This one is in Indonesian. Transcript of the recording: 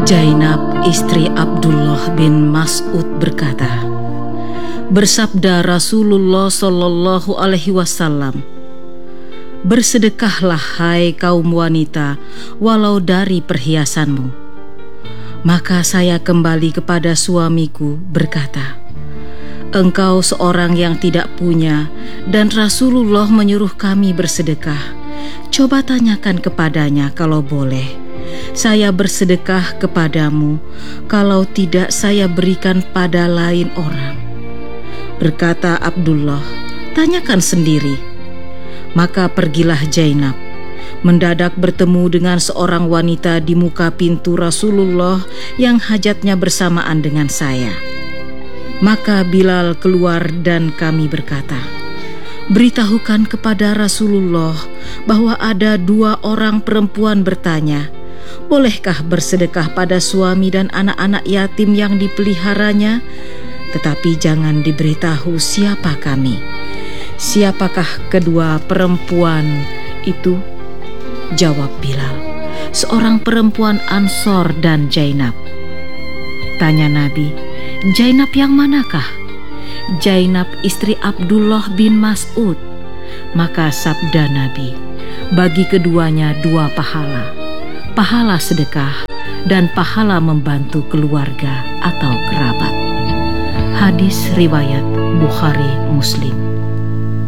Zainab istri Abdullah bin Mas'ud berkata, bersabda Rasulullah Shallallahu Alaihi Wasallam, bersedekahlah hai kaum wanita walau dari perhiasanmu. Maka saya kembali kepada suamiku berkata, engkau seorang yang tidak punya dan Rasulullah menyuruh kami bersedekah. Coba tanyakan kepadanya kalau boleh. Saya bersedekah kepadamu, kalau tidak saya berikan pada lain orang. Berkata Abdullah, tanyakan sendiri. Maka pergilah Zainab, mendadak bertemu dengan seorang wanita di muka pintu Rasulullah yang hajatnya bersamaan dengan saya. Maka Bilal keluar dan kami berkata, beritahukan kepada Rasulullah bahwa ada 2 orang perempuan bertanya, bolehkah bersedekah pada suami dan anak-anak yatim yang dipeliharanya? Tetapi jangan diberitahu siapa kami. Siapakah kedua perempuan itu? Jawab Bilal, seorang perempuan Ansor dan Zainab. Tanya Nabi, Zainab yang manakah? Zainab istri Abdullah bin Mas'ud. Maka sabda Nabi, bagi keduanya 2 pahala, pahala sedekah dan pahala membantu keluarga atau kerabat. Hadis riwayat Bukhari Muslim.